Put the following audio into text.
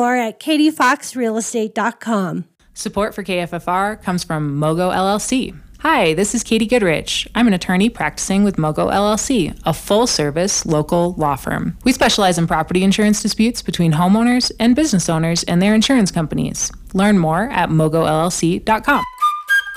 more at katiefoxrealestate.com. Support for KFFR comes from Mogo LLC. Hi, this is Katie Goodrich. I'm an attorney practicing with Mogo LLC, a full-service local law firm. We specialize in property insurance disputes between homeowners and business owners and their insurance companies. Learn more at mogollc.com.